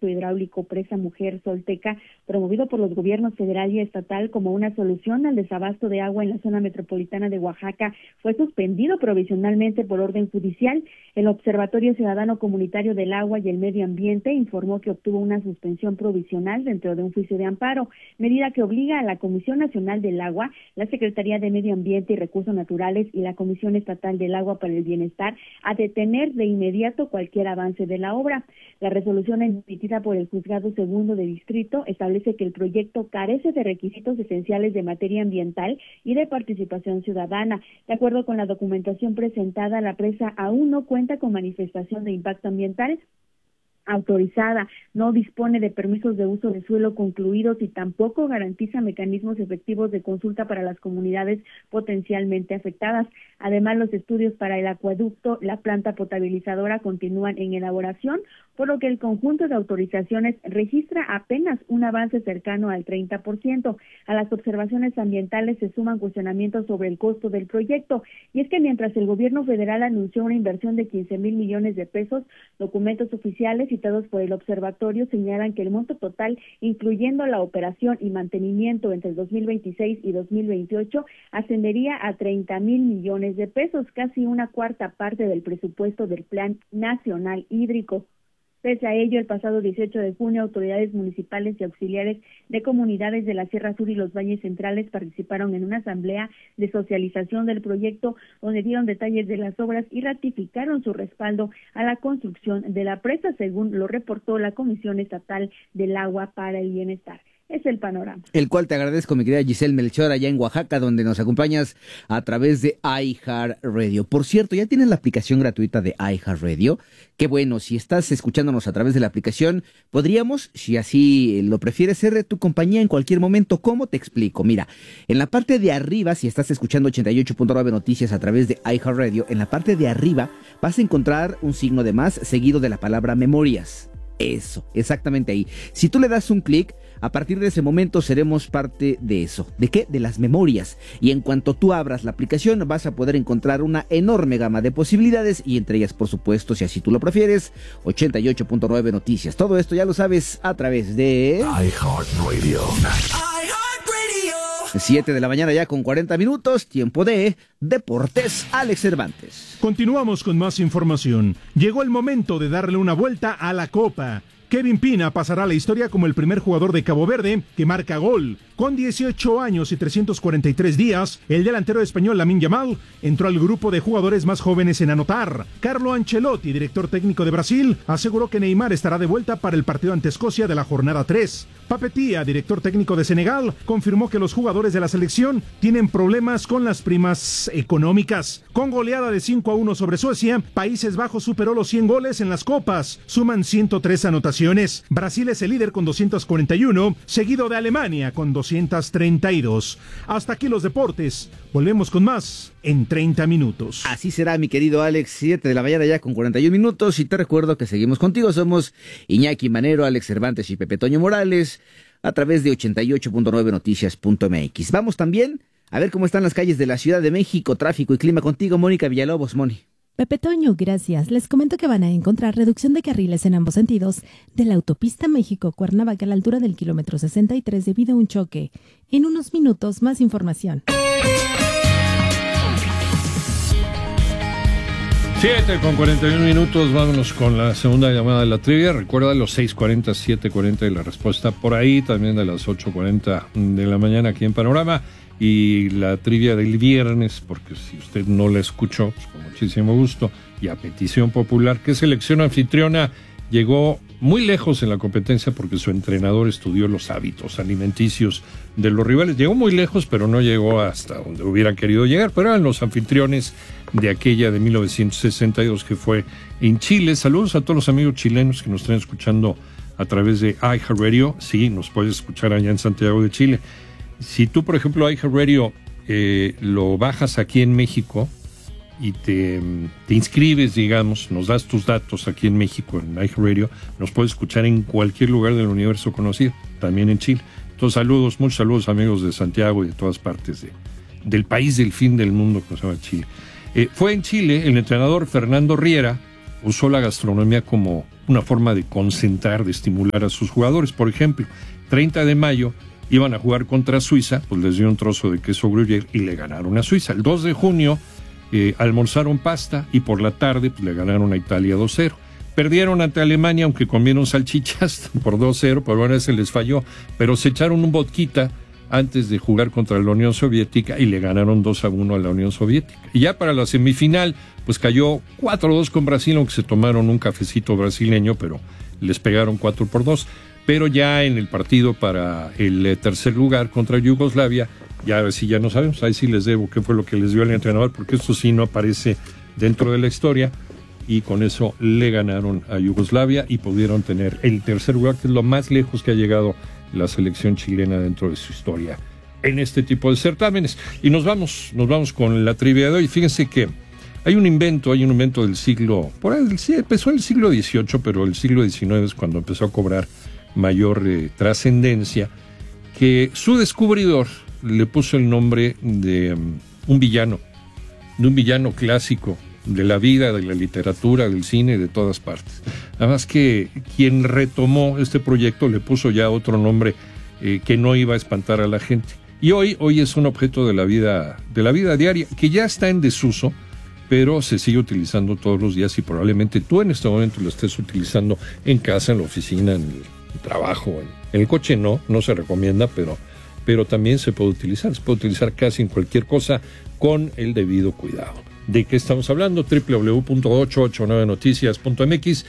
proyecto hidráulico Presa Mujer Solteca, promovido por los gobiernos federal y estatal como una solución al desabasto de agua en la zona metropolitana de Oaxaca, fue suspendido provisionalmente por orden judicial. El Observatorio Ciudadano Comunitario del Agua y el Medio Ambiente informó que obtuvo una suspensión provisional dentro de un juicio de amparo, medida que obliga a la Comisión Nacional del Agua, la Secretaría de Medio Ambiente y Recursos Naturales y la Comisión Estatal del Agua para el Bienestar a detener de inmediato cualquier avance de la obra. La resolución emitida por el Juzgado Segundo de Distrito establece que el proyecto carece de requisitos esenciales de materia ambiental y de participación ciudadana. De acuerdo con la documentación presentada, la presa aún no cuenta con manifestación de impacto ambiental autorizada, no dispone de permisos de uso de suelo concluidos y tampoco garantiza mecanismos efectivos de consulta para las comunidades potencialmente afectadas. Además, los estudios para el acueducto, la planta potabilizadora continúan en elaboración, por lo que el conjunto de autorizaciones registra apenas un avance cercano al 30%. A las observaciones ambientales se suman cuestionamientos sobre el costo del proyecto, y es que mientras el gobierno federal anunció una inversión de 15,000 millones de pesos, documentos oficiales citados por el observatorio señalan que el monto total, incluyendo la operación y mantenimiento entre el 2026 y 2028, ascendería a 30,000 millones de pesos, casi una cuarta parte del presupuesto del Plan Nacional Hídrico. Pese a ello, el pasado 18 de junio, autoridades municipales y auxiliares de comunidades de la Sierra Sur y los Valles Centrales participaron en una asamblea de socialización del proyecto, donde dieron detalles de las obras y ratificaron su respaldo a la construcción de la presa, según lo reportó la Comisión Estatal del Agua para el Bienestar. Es el panorama. El cual te agradezco, mi querida Giselle Melchor, allá en Oaxaca, donde nos acompañas a través de iHeartRadio. Por cierto, ¿ya tienes la aplicación gratuita de iHeartRadio? Qué bueno, si estás escuchándonos a través de la aplicación, podríamos, si así lo prefieres, ser de tu compañía en cualquier momento. ¿Cómo? Te explico. Mira, en la parte de arriba, si estás escuchando 88.9 Noticias a través de iHeartRadio, en la parte de arriba vas a encontrar un signo de más seguido de la palabra memorias. Eso, exactamente ahí. Si tú le das un clic, a partir de ese momento seremos parte de eso. ¿De qué? De las memorias. Y en cuanto tú abras la aplicación, vas a poder encontrar una enorme gama de posibilidades, y entre ellas, por supuesto, si así tú lo prefieres, 88.9 Noticias. Todo esto ya lo sabes a través de iHeartRadio. 7 de la mañana ya con 40 minutos, tiempo de Deportes. Alex Cervantes. Continuamos con más información. Llegó el momento de darle una vuelta a la Copa. Kevin Pina pasará a la historia como el primer jugador de Cabo Verde que marca gol. Con 18 años y 343 días, el delantero español Lamine Yamal entró al grupo de jugadores más jóvenes en anotar. Carlo Ancelotti, director técnico de Brasil, aseguró que Neymar estará de vuelta para el partido ante Escocia de la jornada 3. Papetia, director técnico de Senegal, confirmó que los jugadores de la selección tienen problemas con las primas económicas. Con goleada de 5-1 sobre Suecia, Países Bajos superó los 100 goles en las copas. Suman 103 anotaciones. Brasil es el líder con 241, seguido de Alemania con 232. Hasta aquí los deportes. Volvemos con más en 30 minutos. Así será, mi querido Alex, 7 de la mañana ya con 41 minutos. Y te recuerdo que seguimos contigo. Somos Iñaki Manero, Alex Cervantes y Pepe Toño Morales a través de 88.9 noticias.mx. Vamos también a ver cómo están las calles de la Ciudad de México, tráfico y clima contigo, Mónica Villalobos. Moni. Pepe Toño, gracias. Les comento que van a encontrar reducción de carriles en ambos sentidos de la autopista México-Cuernavaca a la altura del kilómetro 63 debido a un choque. En unos minutos, más información. 7 con 41 minutos, vámonos con la segunda llamada de la trivia. Recuerda los 6:40, 7:40 y la respuesta por ahí, también de las 8:40 de la mañana aquí en Panorama. Y la trivia del viernes, porque si usted no la escuchó, pues con muchísimo gusto, y a petición popular, ¿qué selección anfitriona llegó muy lejos en la competencia porque su entrenador estudió los hábitos alimenticios de los rivales? Llegó muy lejos, pero no llegó hasta donde hubieran querido llegar, pero eran los anfitriones de aquella de 1962 que fue en Chile. Saludos a todos los amigos chilenos que nos están escuchando a través de iHeartRadio. Sí, nos puedes escuchar allá en Santiago de Chile. Si tú, por ejemplo, iHeartRadio lo bajas aquí en México y te inscribes, digamos, nos das tus datos aquí en México, en iHeartRadio, nos puedes escuchar en cualquier lugar del universo conocido, también en Chile. Entonces, saludos, muchos saludos, amigos de Santiago y de todas partes del país del fin del mundo que se llama Chile. Fue en Chile, el entrenador Fernando Riera usó la gastronomía como una forma de concentrar, de estimular a sus jugadores. Por ejemplo, 30 de mayo iban a jugar contra Suiza, pues les dio un trozo de queso gruyère y le ganaron a Suiza. El 2 de junio almorzaron pasta y por la tarde pues, le ganaron a Italia 2-0. Perdieron ante Alemania, aunque comieron salchichas por 2-0, pero bueno, ese les falló. Pero se echaron un vodka antes de jugar contra la Unión Soviética y le ganaron 2-1 a la Unión Soviética. Y ya para la semifinal, pues cayó 4-2 con Brasil, aunque se tomaron un cafecito brasileño, pero les pegaron 4-2. Pero ya en el partido para el tercer lugar contra Yugoslavia, ya sí ya no sabemos, ahí sí les debo qué fue lo que les dio el entrenador, porque esto sí no aparece dentro de la historia, y con eso le ganaron a Yugoslavia y pudieron tener el tercer lugar, que es lo más lejos que ha llegado la selección chilena dentro de su historia en este tipo de certámenes. Y nos vamos con la trivia de hoy. Fíjense que hay un invento del siglo, por ahí, sí, empezó en el siglo XVIII, pero el siglo XIX es cuando empezó a cobrar mayor trascendencia, que su descubridor le puso el nombre de un villano clásico de la vida, de la literatura, del cine, de todas partes. Además que quien retomó este proyecto le puso ya otro nombre que no iba a espantar a la gente. Y hoy es un objeto de la vida diaria, que ya está en desuso, pero se sigue utilizando todos los días y probablemente tú en este momento lo estés utilizando en casa, en la oficina, en el trabajo, en el coche no se recomienda, pero también se puede utilizar casi en cualquier cosa con el debido cuidado. ¿De qué estamos hablando? www.889noticias.mx,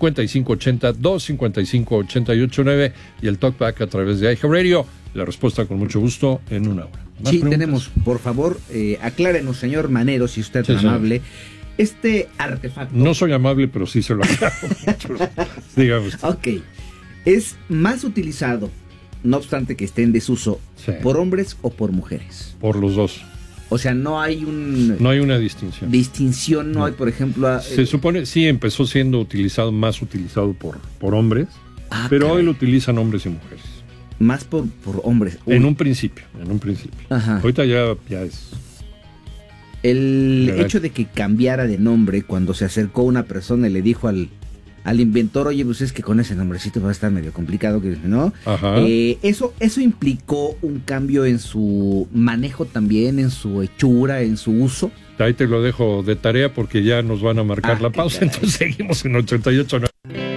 5580-255-889 y el talkback a través de iHeartRadio. La respuesta con mucho gusto en una hora. Sí, preguntas? Tenemos, por favor, aclárenos, señor Manero, si usted es amable. Este artefacto... No soy amable, pero sí se lo aclaro. Dígame usted. Ok. Es más utilizado, no obstante que esté en desuso, sí, por hombres o por mujeres. Por los dos. O sea, no hay una distinción. No hay, por ejemplo... Se supone, sí, empezó siendo más utilizado por hombres, pero hoy lo utilizan hombres y mujeres. Más por hombres. En un principio. Ajá. Ahorita ya es... El hecho de que cambiara de nombre cuando se acercó una persona y le dijo al inventor, oye, pues es que con ese nombrecito va a estar medio complicado, ¿no? Ajá. Eso implicó un cambio en su manejo también, en su hechura, en su uso. Ahí te lo dejo de tarea porque ya nos van a marcar la pausa, entonces seguimos en 88.9.